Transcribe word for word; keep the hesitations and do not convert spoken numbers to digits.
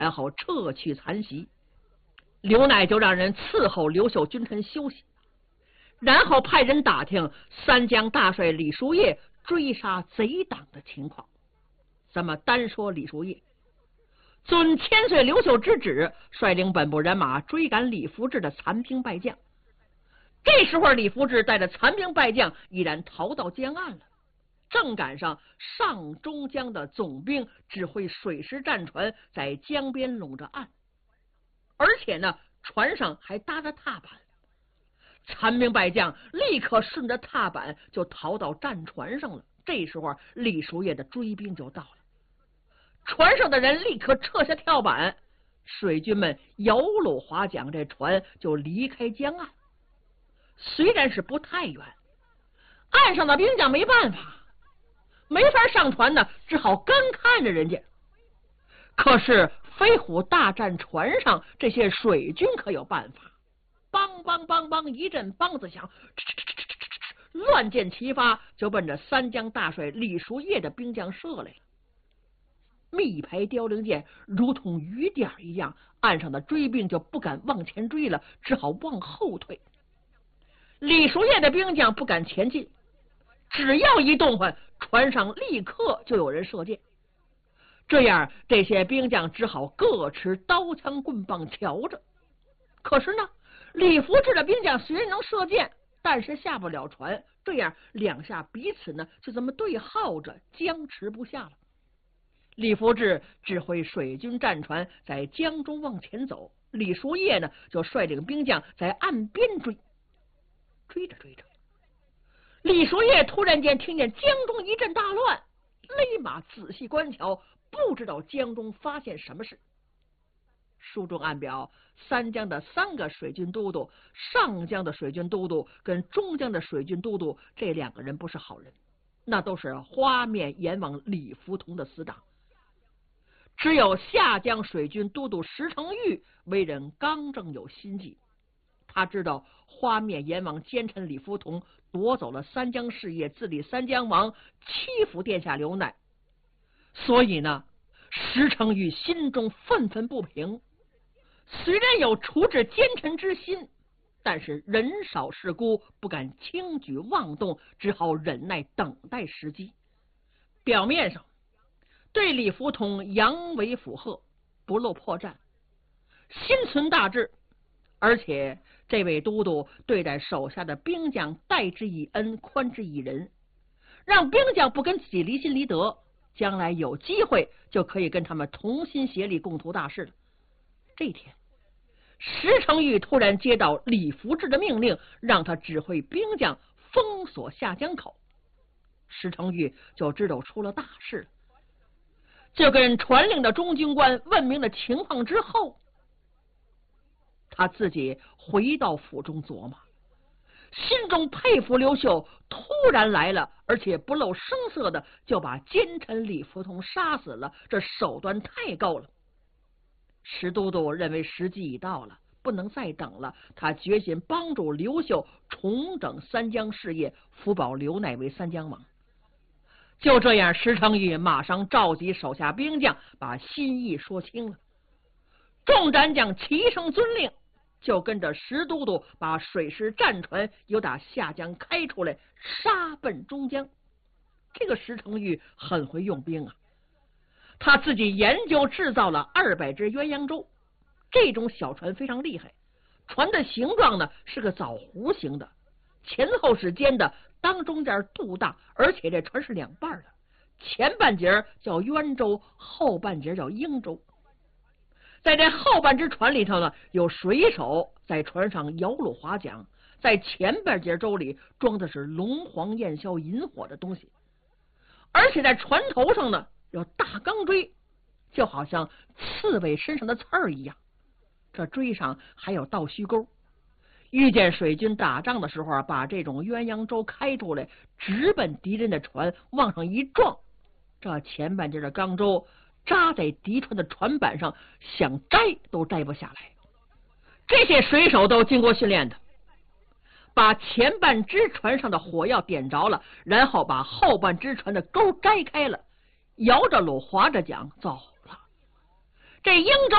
然后撤去残席。刘鼐就让人伺候刘秀君臣休息，然后派人打听三江大帅李叔夜追杀贼党的情况。咱们单说李叔夜，遵千岁刘秀之旨，率领本部人马追赶李福志的残兵败将。这时候李福志带着残兵败将已然逃到江岸了，正赶上上中江的总兵指挥水师战船在江边拢着岸，而且呢船上还搭着踏板。残兵败将立刻顺着踏板就逃到战船上了。这时候李叔夜的追兵就到了，船上的人立刻撤下跳板，水军们摇橹划桨，这船就离开江岸。虽然是不太远，岸上的兵将没办法，没法上船呢，只好干看着人家。可是飞虎大战船上，这些水军可有办法。梆梆梆梆一阵梆子响，乱箭齐发，就奔着三江大帅李叔夜的兵将射来了。密排凋零箭如同雨点一样，岸上的追兵就不敢往前追了，只好往后退。李叔夜的兵将不敢前进，只要一动换，船上立刻就有人射箭。这样这些兵将只好各持刀枪棍棒瞧着。可是呢，李福志的兵将虽然能射箭，但是下不了船，这样两下彼此呢就这么对号着，僵持不下了。李福志指挥水军战船在江中往前走，李叔夜呢就率领兵将在岸边追。追着追着，李叔夜突然间听见江中一阵大乱，勒马仔细观瞧，不知道江中发现什么事。书中暗表，三江的三个水军都督，上江的水军都督跟中江的水军都督，这两个人不是好人，那都是花面阎王李福同的死党。只有下江水军都督石成玉为人刚正有心计，他知道花面阎王奸臣李福同夺走了三江事业，自立三江王，欺负殿下刘鼐，所以呢石成玉心中愤愤不平。虽然有除治奸臣之心，但是人少势孤，不敢轻举妄动，只好忍耐等待时机。表面上对李福同扬为附和，不露破绽，心存大志，而且这位都督对待手下的兵将待之以恩，宽之以仁，让兵将不跟自己离心离德，将来有机会就可以跟他们同心协力，共图大事了。这一天，石成玉突然接到李福志的命令，让他指挥兵将封锁下江口。石成玉就知道出了大事了，就跟传令的中军官问明了情况之后，他自己回到府中琢磨，心中佩服刘秀突然来了，而且不露声色的就把奸臣李福同杀死了，这手段太高了。石都督认为时机已到了，不能再等了，他决心帮助刘秀重整三江事业，辅保刘鼐为三江王。就这样，石成玉马上召集手下兵将，把心意说清了。众战将齐声遵令，就跟着石都督把水师战船由打下江开出来，杀奔中江。这个石成玉很会用兵啊，他自己研究制造了二百只鸳鸯舟，这种小船非常厉害，船的形状呢是个枣弧形的，前后是尖的，当中间肚大，而且这船是两半的，前半截叫鸳舟，后半截叫鹰舟。在这后半只船里头呢，有水手在船上摇橹划桨，在前半截舟里装的是龙黄焰硝引火的东西，而且在船头上呢有大钢锥，就好像刺猬身上的刺儿一样，这锥上还有倒须钩。遇见水军打仗的时候，把这种鸳鸯舟开出来，直奔敌人的船往上一撞，这前半截的钢舟扎在敌船的船板上，想摘都摘不下来。这些水手都经过训练的，把前半只船上的火药点着了，然后把后半只船的钩摘开了，摇着橹划着桨走了。这鹰舟